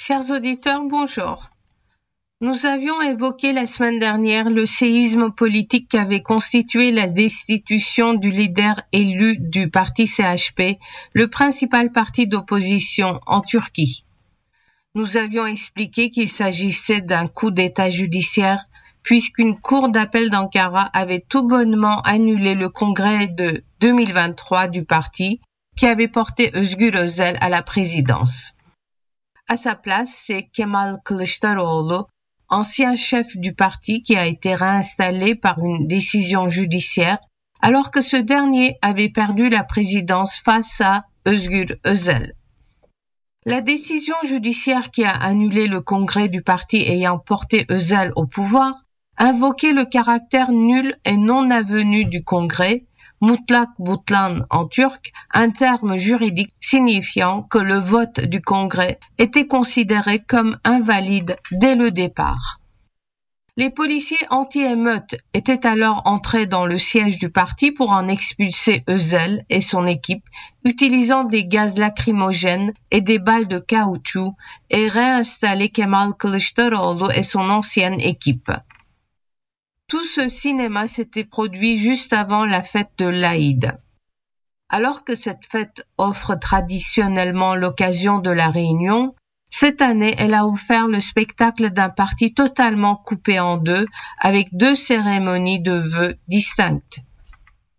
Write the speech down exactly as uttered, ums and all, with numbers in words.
Chers auditeurs, bonjour. Nous avions évoqué la semaine dernière le séisme politique qu'avait constitué la destitution du leader élu du parti C H P, le principal parti d'opposition en Turquie. Nous avions expliqué qu'il s'agissait d'un coup d'État judiciaire puisqu'une cour d'appel d'Ankara avait tout bonnement annulé le congrès de deux mille vingt-trois du parti qui avait porté Özgür Özel à la présidence. À sa place, c'est Kemal Kılıçdaroğlu, ancien chef du parti qui a été réinstallé par une décision judiciaire alors que ce dernier avait perdu la présidence face à Özgür Özel. La décision judiciaire qui a annulé le congrès du parti ayant porté Özel au pouvoir invoquait le caractère nul et non avenu du congrès, mutlak butlan en turc, un terme juridique signifiant que le vote du congrès était considéré comme invalide dès le départ. Les policiers anti-émeutes étaient alors entrés dans le siège du parti pour en expulser Özel et son équipe, utilisant des gaz lacrymogènes et des balles de caoutchouc et réinstaller Kemal Kılıçdaroğlu et son ancienne équipe. Tout ce cinéma s'était produit juste avant la fête de l'Aïd. Alors que cette fête offre traditionnellement l'occasion de la réunion, cette année, elle a offert le spectacle d'un parti totalement coupé en deux, avec deux cérémonies de vœux distinctes.